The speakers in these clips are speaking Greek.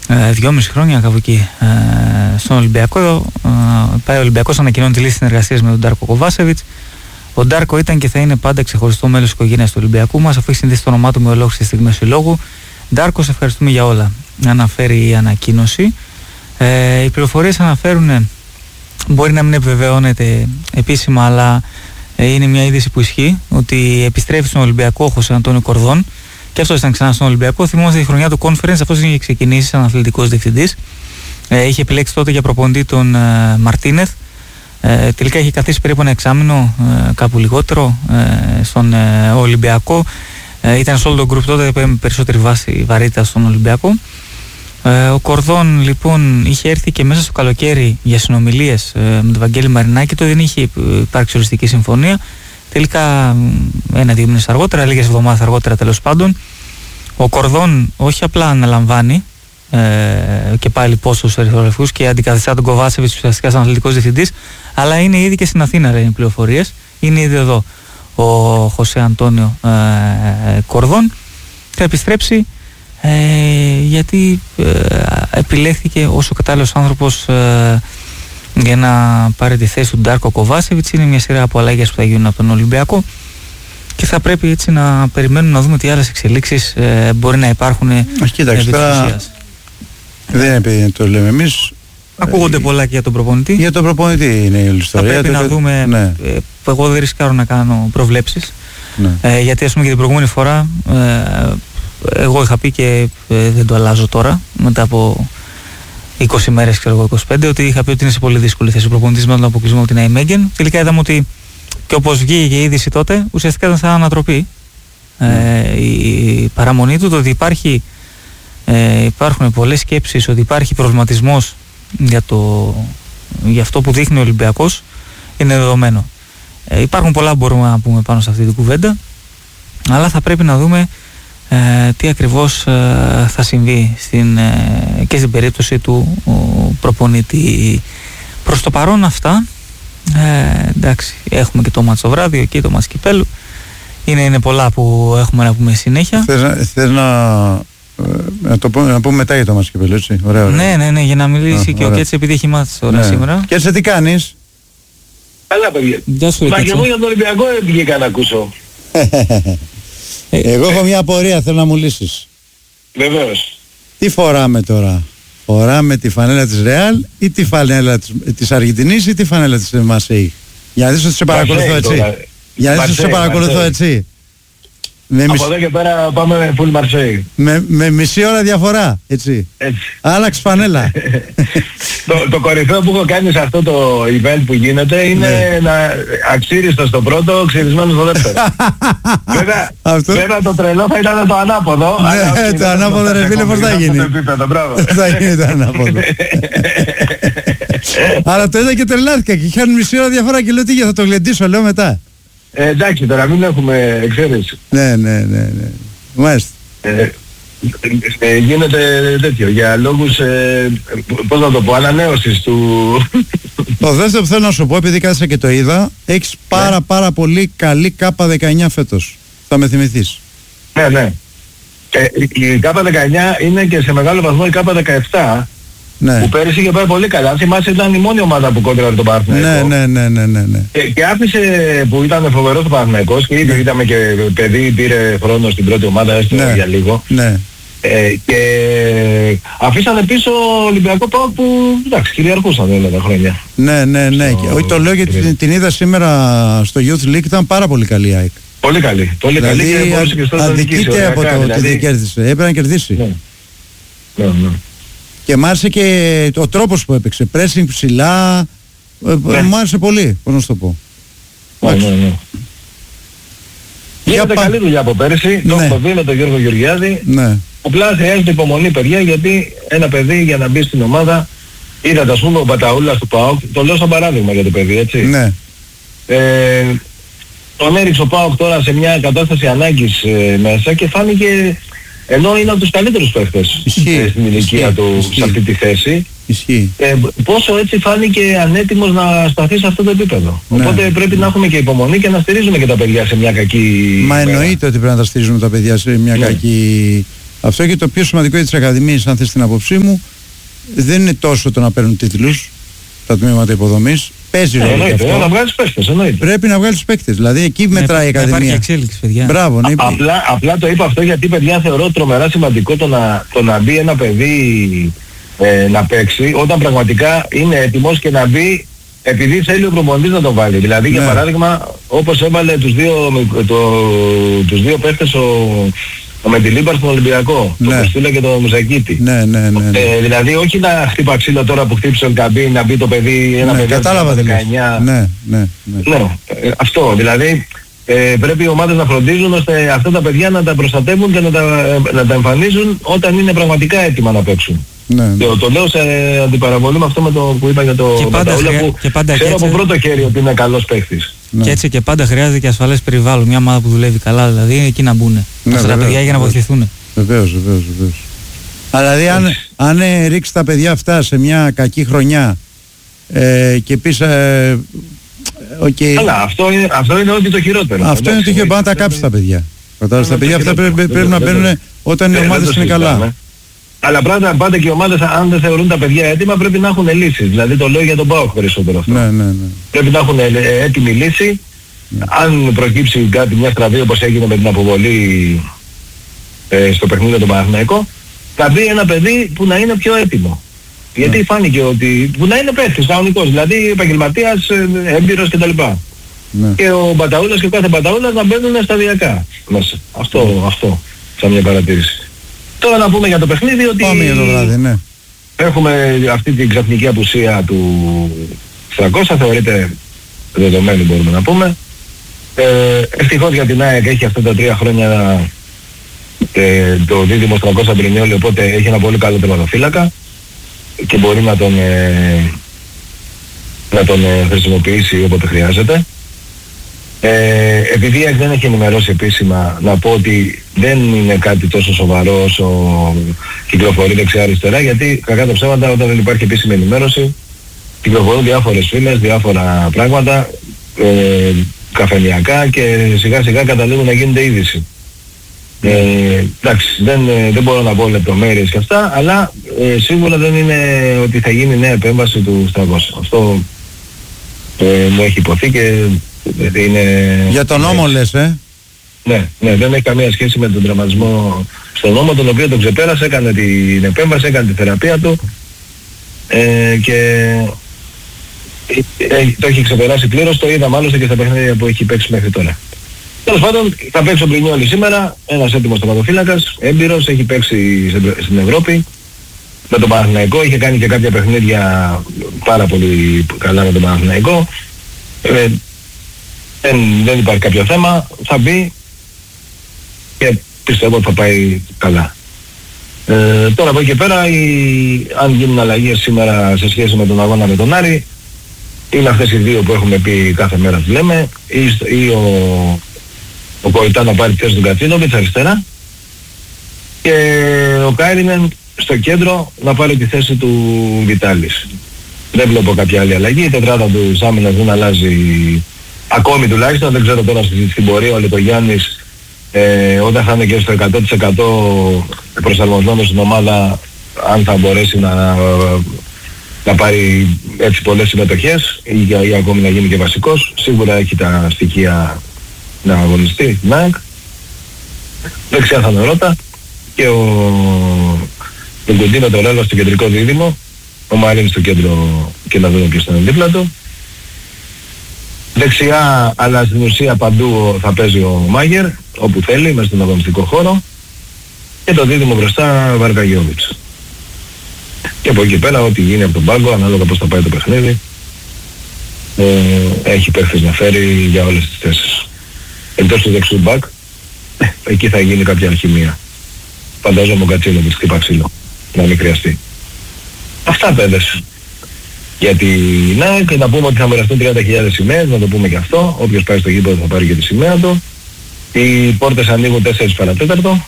2,5 χρόνια κάπου εκεί στον Ολυμπιακό. Πάει ο Ολυμπιακός, ανακοινώνει τη λύση συνεργασίας με τον Ντάρκο Κοβάσεβιτς. Ο Ντάρκο ήταν και θα είναι πάντα ξεχωριστό μέλος της οικογένειας του Ολυμπιακού μας, αφού έχει συνδέσει το όνομά του με ολόκληρη τη στιγμή συλλόγου. Ντάρκο, σε ευχαριστούμε για όλα, αναφέρει η ανακοίνωση. Οι πληροφορίες αναφέρουν, μπορεί να μην επιβεβαιώνεται επίσημα, αλλά είναι μια είδηση που ισχύει, ότι επιστρέφει στον Ολυμπιακό ο Χωσέ Αντώνιο Κορδόν, και αυτός ήταν ξανά στον Ολυμπιακό. Θυμόμαστε τη χρονιά του Conference, αυτός είχε ξεκινήσει σαν αθλητικός διευθυντής. Είχε επιλέξει τότε για προπονητή τον Μαρτίνεθ. Τελικά είχε καθίσει περίπου ένα εξάμηνο, κάπου λιγότερο, στον Ολυμπιακό. Ήταν σε όλο τον γκρουπ τότε, με περισσότερη βαρύτητα στον Ολυμπιακό. Ο Κορδόν λοιπόν είχε έρθει και μέσα στο καλοκαίρι για συνομιλίες με τον Βαγγέλη Μαρινάκη. Τότε δεν είχε υπάρξει οριστική συμφωνία. Τελικά 1-2 μήνες αργότερα, λίγες εβδομάδες αργότερα τέλος πάντων, ο Κορδόν όχι απλά αναλαμβάνει και πάλι πόσο στους ερυθρολευκούς και αντικαθιστά τον Κοβάσεβιτς ουσιαστικά σαν αθλητικός διευθυντής, αλλά είναι ήδη και στην Αθήνα, λένε οι πληροφορίες. Είναι ήδη εδώ ο Χωσέ Αντώνιο Κορδόν. Θα επιστρέψει γιατί επιλέχθηκε ως ο κατάλληλος άνθρωπος για να πάρει τη θέση του Ντάρκο Κοβάσεβιτς. Είναι μια σειρά από αλλαγές που θα γίνουν από τον Ολυμπιακό και θα πρέπει έτσι να περιμένουμε να δούμε τι άλλες εξελίξεις μπορεί να υπάρχουν. Κοίταξε, τώρα δεν το λέμε εμείς. Ακούγονται πολλά και για τον προπονητή. Για τον προπονητή είναι η ιστορία. Θα πρέπει να δούμε. Ναι. Εγώ δεν ρισκάρω να κάνω προβλέψεις. Ναι. Γιατί ας πούμε και την προηγούμενη φορά εγώ είχα πει και δεν το αλλάζω τώρα μετά από 20 μέρες, ξέρω εγώ, 25, ότι είχα πει ότι είναι σε πολύ δύσκολη θέση ο προπονητής με τον αποκλεισμό από την Αϊμέγγεν. Τελικά είδαμε ότι και όπως βγήκε η είδηση τότε, ουσιαστικά ήταν σαν ανατροπή η παραμονή του, το ότι υπάρχουν πολλές σκέψεις, ότι υπάρχει προβληματισμός για αυτό που δείχνει ο Ολυμπιακός, είναι δεδομένο. Υπάρχουν πολλά που μπορούμε να πούμε πάνω σε αυτή την κουβέντα, αλλά θα πρέπει να δούμε τι ακριβώς θα συμβεί και στην περίπτωση του προπονητή. Προς το παρόν αυτά, εντάξει, έχουμε και το μάτς το βράδυ και το μάτς κυπέλλου. Είναι πολλά που έχουμε να πούμε συνέχεια. Θες να πούμε μετά για το μάτς κυπέλλου, έτσι? Ωραία. Ναι, για να μιλήσει και ο Κέτς, επειδή έχει μάτς τώρα σήμερα. Κέτσε, τι κάνεις? Καλά, παιδιά. Μα και εγώ για τον Ολυμπιακό βγήκα να ακούσω. Εγώ έχω μια απορία, θέλω να μου λύσεις. Βεβαίως. Τι φοράμε τώρα? Φοράμε τη φανέλα της Ρεάλ ή τη φανέλα της Αργεντινής ή τη φανέλα της Μαρσέη? Για να δεις ότι σε παρακολουθώ έτσι. Για να δεις ότι σε παρακολουθώ έτσι. Από εδώ και πέρα πάμε full Μαρσέη. Με μισή ώρα διαφορά, έτσι. Άλλαξε φανέλα. Το κορυφαίο που έχω κάνει σε αυτό το event που γίνεται είναι να αξίριστο στο πρώτο, ξυρισμένο στο δεύτερο. Βέβαια το τρελό θα ήταν το ανάποδο. Ναι, το ανάποδο, ρε φίλε, πώς θα γίνει? Θα γίνει το ανάποδο. Αλλά το είδα και τρελάθηκα και είχαν μισή ώρα διαφορά και λέω τι θα το γλεντήσω, λέω μετά. Εντάξει, τώρα μην έχουμε εξαίρεση. Ναι. Μάλιστα. Γίνεται τέτοιο, για λόγους, πώς να το πω, ανανέωσης του... Το δεύτερο που θέλω να σου πω, επειδή κάθισα και το είδα, έχεις πάρα πολύ καλή ΚΑΠΑ 19 φέτος. Θα με θυμηθείς. Ναι. Η ΚΑΠΑ 19 είναι και σε μεγάλο βαθμό η ΚΑΠΑ 17. Ναι. Που πέρυσι είχε πάει πολύ καλά. Αν θυμάσαι, ήταν η μόνη ομάδα που κόντραρε τον Παναθηναϊκό. Ναι. Και άφησε, που ήταν φοβερός ο Παναθηναϊκός και ήδη είδαμε και παιδί πήρε χρόνο στην πρώτη ομάδα, έστω για λίγο. Ναι. Και αφήσανε πίσω Ολυμπιακό ΠΑΟΚ που εντάξει κυριαρχούσαν όλα τα χρόνια. Ναι. Όχι, το λέω γιατί την είδα σήμερα στο Youth League, ήταν πάρα πολύ καλή η ΑΕΚ. Πολύ καλή. Δηλαδή, και μπορούσε και στο αδικείται από το ότι δεν κέρδισε. Έπρεπε να κερδίσει. Ναι. Και μ' άρεσε και ο τρόπος που έπαιξε. Pressing ψηλά. Μ' άρεσε πολύ, πώς να σου το πω. Ναι. Γίνεται καλή δουλειά από πέρυσι. Το δει με τον Γιώργο Γεωργιάδη. Ναι. Απλά χρειάζεται υπομονή, παιδιά, γιατί ένα παιδί για να μπει στην ομάδα, είδατε ας πούμε ο Μπαταούλας του ΠΑΟΚ, το λέω σαν παράδειγμα για το παιδί, έτσι. Ναι. Τον έριξε ο ΠΑΟΚ τώρα σε μια κατάσταση ανάγκης μέσα και φάνηκε, ενώ είναι από τους καλύτερους παίχτες στην ηλικία του σε αυτή τη θέση. Ισχύει. Πόσο έτσι φάνηκε ανέτοιμος να σταθεί σε αυτό το επίπεδο. Ναι. Οπότε πρέπει να έχουμε και υπομονή και να στηρίζουμε και τα παιδιά σε μια κακή... Μα εννοείται ότι πρέπει να τα στηρίζουμε τα παιδιά σε μια κακή... Αυτό και το πιο σημαντικό για τις ακαδημίες, αν θες την άποψή μου, δεν είναι τόσο το να παίρνουν τίτλους τα τμήματα υποδομής. Παίζει ρόλο και αυτό. Να βγάλεις παίκτες, εννοείται. Πρέπει να βγάλεις παίκτες, δηλαδή εκεί μετράει η ακαδημία. Υπάρχει εξέλιξη, παιδιά. Μπράβο, ναι. Απλά το είπα αυτό γιατί, παιδιά, θεωρώ τρομερά σημαντικό το να μπει ένα παιδί να παίξει όταν πραγματικά είναι έτοιμος και να μπει επειδή θέλει ο προπονητής να τον βάλει. Δηλαδή, για παράδειγμα, όπως έβαλε τους δύο παίχτες ο Μεντιλίμπαρ στον Ολυμπιακό, τον Κωστούλα και τον Μουζακίτη. Δηλαδή, όχι να χτύπα ξύλο τώρα που χτύπησε ο Καμπή, να μπει το παιδί, ένα παιδί κατάλαβα 19. Ναι, αυτό. Δηλαδή, πρέπει οι ομάδες να φροντίζουν ώστε αυτά τα παιδιά να τα προστατεύουν και να τα εμφανίζουν όταν είναι πραγματικά έτοιμα να παίξουν. Το λέω σε αντιπαραβολή με αυτό με το που είπα για το Μπαταούλα που ξέρω από πρώτο χέρι ότι είναι καλός παίκτης. Και έτσι και πάντα χρειάζεται και ασφαλές περιβάλλον. Μια ομάδα που δουλεύει καλά, δηλαδή εκεί να μπουν. Αυτά τα παιδιά για να βοηθηθούν. Βεβαίως. Αλλά δηλαδή αν ρίξει τα παιδιά αυτά σε μια κακή χρονιά και πεις αλλά αυτό είναι ό,τι το χειρότερο. Αυτό είναι το χειρότερο, πάνω να τα κάψει τα παιδιά. Κατάλαβες, τα παιδιά αυτά πρέπει να μπαίνουν όταν οι ομάδες είναι καλά. Αλλά πάντα και οι ομάδες, αν δεν θεωρούν τα παιδιά έτοιμα, πρέπει να έχουν λύσεις. Δηλαδή το λέω για τον ΠΑΟΚ περισσότερο αυτό. Ναι. Πρέπει να έχουν έτοιμη λύση. Αν προκύψει κάτι, μια στραβή όπως έγινε με την αποβολή στο παιχνίδι του Παναθηναϊκού, θα μπει ένα παιδί που να είναι πιο έτοιμο. Γιατί φάνηκε ότι που να είναι παίκτης κανονικός, δηλαδή επαγγελματίας, έμπειρος κτλ. Και ο Μπαταούλας και ο κάθε Μπαταούλας να μπαίνουν σταδιακά μέσα. Αυτό σαν μια παρατήρηση. Τώρα να πούμε για το παιχνίδι ότι πάμε για το βράδυ, ναι. Έχουμε αυτή την ξαφνική απουσία του 300, θεωρείται δεδομένη μπορούμε να πούμε. Ευτυχώς για την ΑΕΚ έχει αυτά τα 3 χρόνια το δίδυμο 300 Μπρινιόλι, οπότε έχει ένα πολύ καλό τερματοφύλακα και μπορεί να τον χρησιμοποιήσει όποτε χρειάζεται. Επειδή δεν έχει ενημερώσει επίσημα, να πω ότι δεν είναι κάτι τόσο σοβαρό όσο κυκλοφορεί δεξιά-αριστερά, γιατί κακά τα ψέματα όταν δεν υπάρχει επίσημη ενημέρωση κυκλοφορούν διάφορες φήμες, διάφορα πράγματα καφενειακά και σιγά σιγά καταλήγουν να γίνεται είδηση. Εντάξει, δεν μπορώ να πω λεπτομέρειες και αυτά, αλλά σίγουρα δεν είναι ότι θα γίνει νέα επέμβαση του 300. Αυτό μου έχει υποθεί και είναι... Για τον νόμο λες, Ναι, δεν έχει καμία σχέση με τον τραυματισμό στον νόμο, τον οποίο τον ξεπέρασε, έκανε την επέμβαση, έκανε τη θεραπεία του και το έχει ξεπεράσει πλήρως, το είδα μάλιστα και στα παιχνίδια που έχει παίξει μέχρι τώρα. Τέλος πάντων, θα παίξει ο Μπρινιόλι σήμερα, ένας έτοιμος τερματοφύλακας, έμπειρος, έχει παίξει στην Ευρώπη. Με τον Παναθηναϊκό, είχε κάνει και κάποια παιχνίδια πάρα πολύ καλά με τον Παναθηναϊκό. Δεν υπάρχει κάποιο θέμα, θα μπει και πιστεύω ότι θα πάει καλά. Τώρα από εκεί και πέρα, αν γίνουν αλλαγές σήμερα σε σχέση με τον αγώνα με τον Άρη, είναι αυτές οι δύο που έχουμε πει κάθε μέρα που λέμε, ή ο Κοϊτά να πάρει θέση του Κατσίνοβιτς αριστερά και ο Κάιρινεν στο κέντρο να πάρει τη θέση του Βιτάλης. Δεν βλέπω κάποια άλλη αλλαγή, η τετράδα του άμυνας δεν αλλάζει ακόμη τουλάχιστον, δεν ξέρω τώρα στην πορεία ο Λετογιάννης όταν θα είναι και στο 100% προσαρμοσμένος στην ομάδα, αν θα μπορέσει να πάρει έτσι πολλές συμμετοχές ή ακόμη να γίνει και βασικός. Σίγουρα έχει τα στοιχεία να αγωνιστεί στην ΑΕΚ. Δεξιά θα είναι Ρώτα και τον Κοντίνο το Ρέλο στο κεντρικό δίδυμο, ο Μαρίνης στο κέντρο και να δούμε ποιος θα είναι δίπλα του. Δεξιά, αλλά στην ουσία παντού θα παίζει ο Μάγερ, όπου θέλει, μέσα στον αγωνιστικό χώρο. Και το δίδυμο μπροστά Βαρκαγιόβιτς. Και από εκεί πέρα ό,τι γίνει από τον πάγκο, ανάλογα πώς θα πάει το παιχνίδι, έχει παίχτες να φέρει για όλες τις θέσεις. Εκτός του δεξιού μπακ, εκεί θα γίνει κάποια αλχημία. Φαντάζομαι ο Κατσίνοβιτς χτύπα ξύλο, να μην χρειαστεί. Αυτά παιδες. Γιατί ναι, και να πούμε ότι θα μοιραστούν 30.000 σημαίες, να το πούμε και αυτό. Όποιος πάει στο γήπεδο θα πάρει και τη σημαία του. Οι πόρτες ανοίγουν 4 παρατέταρτο.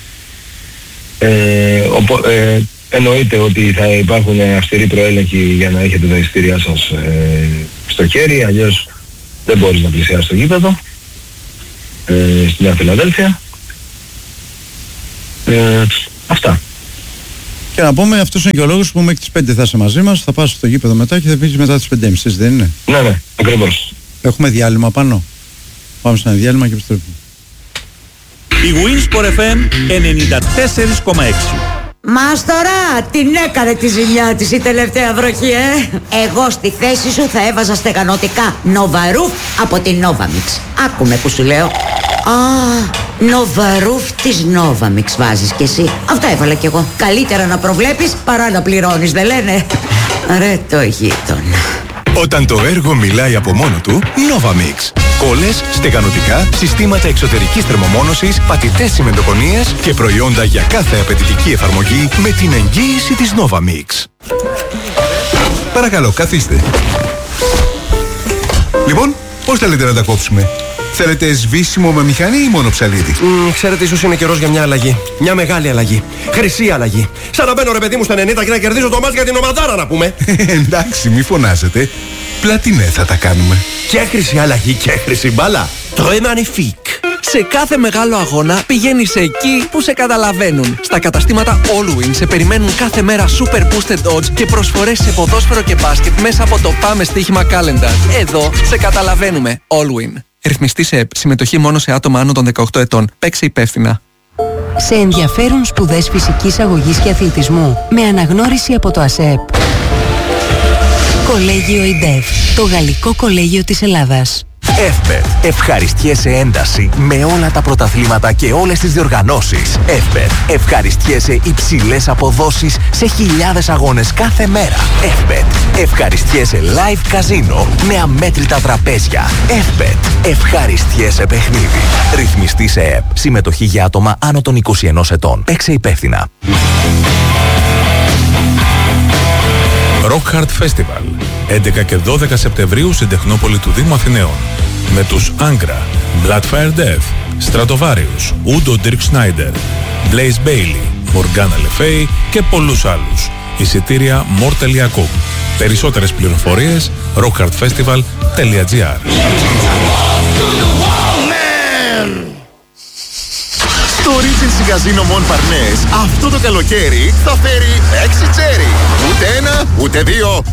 Εννοείται ότι θα υπάρχουν αυστηροί προέλεγχοι για να έχετε τα εισιτήριά σας στο χέρι, αλλιώς δεν μπορείς να πλησιάσεις το γήπεδο στη Νέα Φιλαδέλφια. Αυτά. Και να πούμε, αυτός είναι και ο λόγος που μέχρι τις 5 θα είσαι μαζί μας, θα πας στο γήπεδο μετά και θα βγεις μετά τις 5.30, δεν είναι? Ναι, ακριβώς. Έχουμε διάλειμμα πάνω. Πάμε σε ένα διάλειμμα και επιστρέφουμε. Η Winsport FM 94,6. Μάστορα, την έκανε τη ζημιά της η τελευταία βροχή, Εγώ στη θέση σου θα έβαζα στεγανοτικά Νοβαρούφ από την Novamix. Άκουμε που σου λέω. Νοβαρούφ της Novamix βάζεις κι εσύ. Αυτά έβαλα κι εγώ. Καλύτερα να προβλέπεις παρά να πληρώνεις, δεν λένε? Ρε το γείτονα. Όταν το έργο μιλάει από μόνο του, Novamix. Κόλλες, στεγανοτικά, συστήματα εξωτερικής θερμομόνωσης, πατητές τσιμεντοκονίες και προϊόντα για κάθε απαιτητική εφαρμογή με την εγγύηση της Novamix. Παρακαλώ, καθίστε. Λοιπόν, πώς θέλετε να τα κόψουμε? Θέλετε σβήσιμο με μηχανή ή μόνο ψαλίδι? Ξέρετε, ίσως είναι καιρός για μια αλλαγή. Μια μεγάλη αλλαγή. Χρυσή αλλαγή. Σαν να μπαίνω, ρε παιδί μου, στα 90 και να κερδίζω το μάτς για την ομαδάρα, να πούμε. Εντάξει, μη φωνάζετε. Πλατινέ θα τα κάνουμε. Και χρυσή αλλαγή και χρυσή μπάλα. Très magnifique. Σε κάθε μεγάλο αγώνα πηγαίνεις εκεί που σε καταλαβαίνουν. Στα καταστήματα Allwin σε περιμένουν κάθε μέρα super boosted odds και προσφορές σε ποδόσφαιρο και μπάσκετ μέσα από το Πάμε Στοίχημα Calendar. Εδώ σε καταλαβαίνουμε. Allwin. Ρυθμιστή σε ΕΠ. Συμμετοχή μόνο σε άτομα άνω των 18 ετών. Παίξε υπεύθυνα. Σε ενδιαφέρουν σπουδές φυσικής αγωγής και αθλητισμού με αναγνώριση από το ΑΣΕΠ. Κολέγιο ΙΝΤΕΦ, το Γαλλικό Κολέγιο της Ελλάδας. Εύπετ. Ευχαριστιέσαι ένταση με όλα τα πρωταθλήματα και όλες τις διοργανώσεις. Εύπετ. Ευχαριστιέσαι υψηλές αποδόσεις σε χιλιάδες αγώνες κάθε μέρα. Εύπετ. Ευχαριστιέσαι live καζίνο με αμέτρητα τραπέζια. Εύπετ. Ευχαριστιέσαι παιχνίδι. Ρυθμιστή σε ΕΠ. Συμμετοχή για άτομα άνω των 21 ετών. Παίξε υπεύθυνα. Rock Hard Festival, 11 και 12 Σεπτεμβρίου στην Τεχνόπολη του Δήμου Αθηναίων. Με τους Angra, Bloodfire Death, Stratovarius, Udo Dirk Schneider, Blaze Bailey, Morgana Le Fay και πολλούς άλλους. Εισιτήρια more.com. Περισσότερες πληροφορίες rockhardfestival.gr. Το Regency Casino Mon Parnes αυτό το καλοκαίρι θα φέρει 6 τσέρι. Ούτε ένα, ούτε δύο,